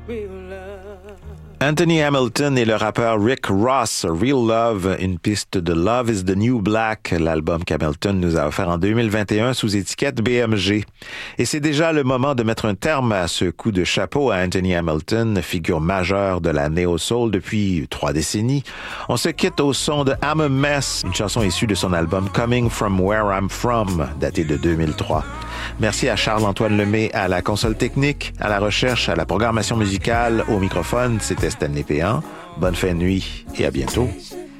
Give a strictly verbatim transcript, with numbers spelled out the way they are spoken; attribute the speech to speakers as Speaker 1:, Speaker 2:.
Speaker 1: Anthony Hamilton et le rappeur Rick Ross, Real Love, une piste de Love is the New Black, l'album qu'Hamilton nous a offert en deux mille vingt et un sous étiquette B M G. Et c'est déjà le moment de mettre un terme à ce coup de chapeau à Anthony Hamilton, figure majeure de la néo-soul depuis trois décennies. On se quitte au son de I'm a Mess, une chanson issue de son album Coming From Where I'm From, daté de deux mille trois. Merci à Charles-Antoine Lemay à la console technique, à la recherche, à la programmation musicale, au microphone. C'était Stanley Péan. Bonne fin de nuit et à bientôt.